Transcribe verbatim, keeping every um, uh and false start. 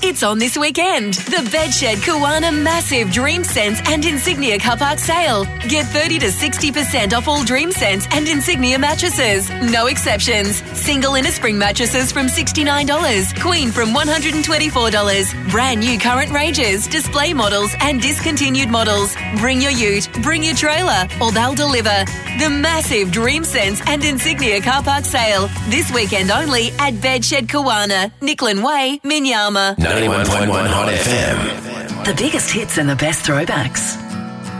It's on this weekend. The Bedshed Kiwana Massive Dream Sense and Insignia Car Park Sale. Get thirty to sixty percent off all Dream Sense and Insignia mattresses. No exceptions. Single inner spring mattresses from sixty-nine dollars. Queen from one hundred twenty-four dollars. Brand new current ranges, display models and discontinued models. Bring your ute, bring your trailer, or they'll deliver. The massive Dream Sense and Insignia Car Park Sale. This weekend only at Bedshed Kiwana, Nicklin Way, Minyama. ninety-one point one Hot F M. The biggest hits and the best throwbacks.